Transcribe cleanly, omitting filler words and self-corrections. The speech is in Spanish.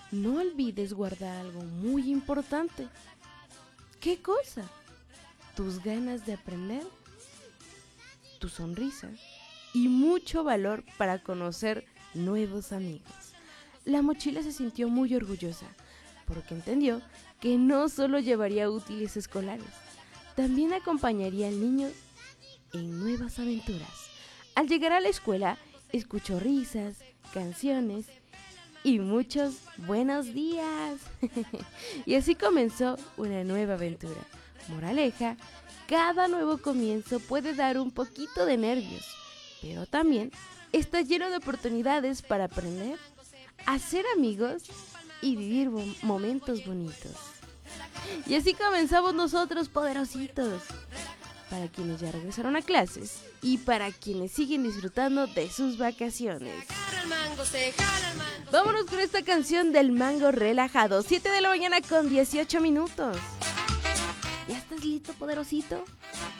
no olvides guardar algo muy importante. ¿Qué cosa? Tus ganas de aprender, tu sonrisa y mucho valor para conocer nuevos amigos. La mochila se sintió muy orgullosa porque entendió que no solo llevaría útiles escolares, también acompañaría al niño en nuevas aventuras. Al llegar a la escuela, escuchó risas, canciones y muchos buenos días. Y así comenzó una nueva aventura. Moraleja, cada nuevo comienzo puede dar un poquito de nervios, pero también está lleno de oportunidades para aprender, hacer amigos y vivir momentos bonitos. Y así comenzamos nosotros, poderositos. Para quienes ya regresaron a clases y para quienes siguen disfrutando de sus vacaciones. Vámonos con esta canción del Mango Relajado, 7 de la mañana con 18 minutos. ¿Ya estás listo, poderosito?